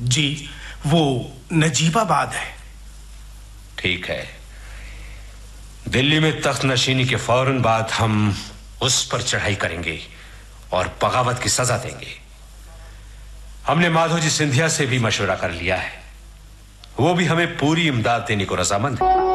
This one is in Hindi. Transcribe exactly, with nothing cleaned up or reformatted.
जी, वो नजीबाबाद है। ठीक है, दिल्ली में तख्त नशीनी के फौरन बाद हम उस पर चढ़ाई करेंगे और बगावत की सजा देंगे। हमने माधोजी सिंधिया से भी मशवरा कर लिया है, वो भी हमें पूरी इमदाद देने को रजामंद है।